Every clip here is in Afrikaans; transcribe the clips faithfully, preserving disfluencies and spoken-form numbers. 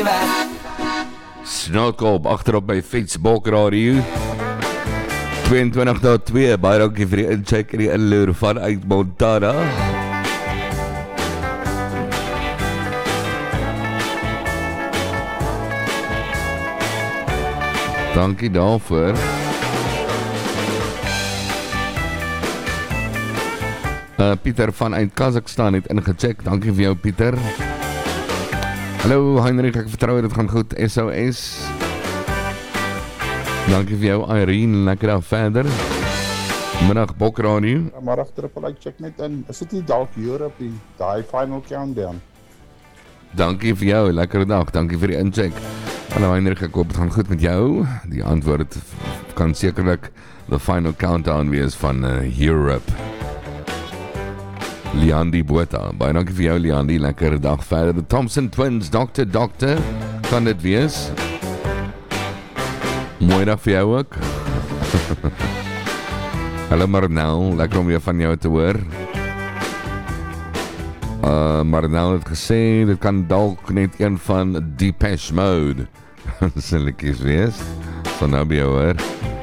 Snelkop agterop by Fietsbok Radio twee en twintig tot twee. Baie dankie vir die incheck en die inloer vanuit Montana. Dankie daarvoor. Uh, Pieter vanuit Kazakhstan het ingecheck. Dankie vir jou, Pieter. Hallo Heinrich, ek vertrou dit gaan goed. S O S. Dankie vir jou, Irene. Lekker dag verder. Middag Bokradio. Ja, maar agterop ek check net in. Is dit nie dalk Europe die daai final countdown? Dankie vir jou, lekker dag. Dankie vir die incheck. Hallo Heinrich, ek hoop het gaan goed met jou. Die antwoord kan sekerlik the final countdown wees van uh, Europe. Liandi Bota, baie dankie vir jou Liandi, lekker dag verder. The Thompson Twins, Doctor Doctor, kan dit wees? Mooi dag vir jou ook. Hallo Marnel, lekker om weer van jou te hoor. Uh, Marnel het gesê, dit kan dalk net een van Depeche Mode silletjies wees. Sal nou by jou hoor.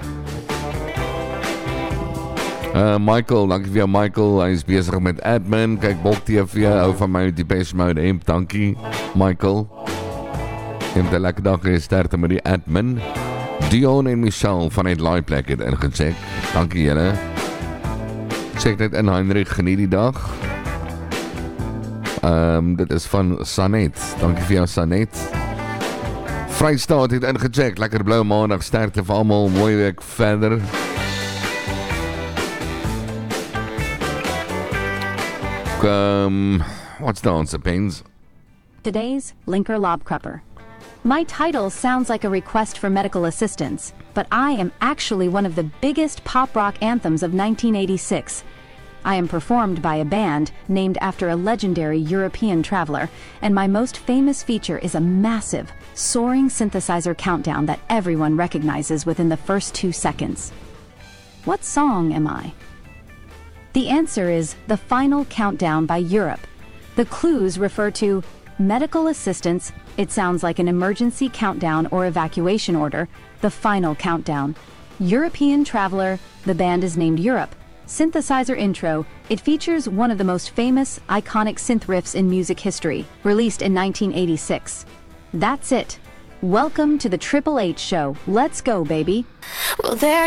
Uh, Michael, dankie vir jou Michael, hy is bezig met admin, kyk Bok T V, hou van my Depeche Mode hemp, dankie Michael. En die lekker dag is starte met die admin. Dion en Michelle vanuit Laaiplek het ingecheck, dankie julle. Check net in Heinrich, geniet die dag. Um, dit is van Sanet, dankie vir jou Sanet. Vrystaat het ingecheck, lekker blauw maandag, sterkte vir almal, mooi week verder. Um, what's the answer, Pens? Today's Linker Lobkrupper. My title sounds like a request for medical assistance, but I am actually one of the biggest pop rock anthems of nineteen eighty-six. I am performed by a band named after a legendary European traveler, and my most famous feature is a massive, soaring synthesizer countdown that everyone recognizes within the first two seconds. What song am I? The answer is The Final Countdown by Europe. The clues refer to medical assistance, it sounds like an emergency countdown or evacuation order, the final countdown. European traveler, the band is named Europe. Synthesizer intro, it features one of the most famous, iconic synth riffs in music history, released in nineteen eighty-six. That's it. Welcome to the Triple H Show. Let's go, baby. Well, there